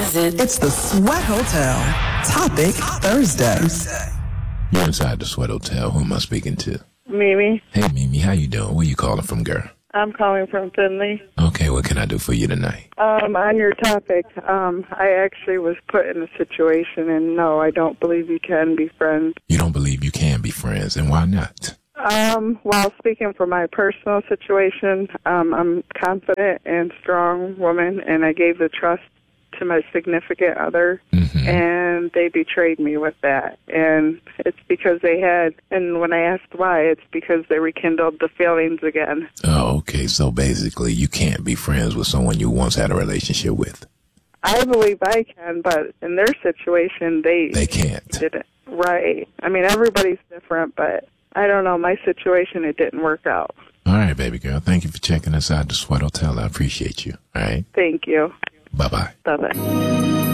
is it? It's the Sweat Hotel Topic Thursday. You're inside the Sweat Hotel. Who am I speaking to? Mimi. Hey, Mimi, how you doing? Where you calling from, girl? I'm calling from Finley. Okay, what can I do for you tonight? On your topic, I actually was put in a situation, and no, I don't believe you can be friends. You don't believe you can be friends, and why not? Well, speaking for my personal situation, I'm a confident and strong woman, and I gave the trust to my significant other, and they betrayed me with that. And it's because they had, and when I asked why, it's because they rekindled the feelings again. Oh, okay, so basically you can't be friends with someone you once had a relationship with. I believe I can, but in their situation, they can't. Didn't. Right. I mean, everybody's different, but I don't know. My situation, it didn't work out. All right, baby girl. Thank you for checking us out, the Sweat Hotel. I appreciate you. All right. Thank you. Bye-bye. Bye-bye.